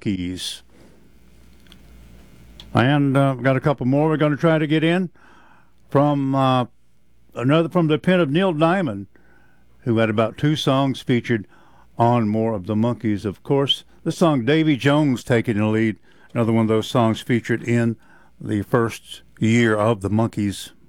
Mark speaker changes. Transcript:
Speaker 1: Monkees. And got a couple more we're going to try to get in from another from the pen of Neil Diamond, who had about 2 songs featured on More of the Monkees. Of course, the song Davy Jones taking the lead, another one of those songs featured in the first year of the Monkees.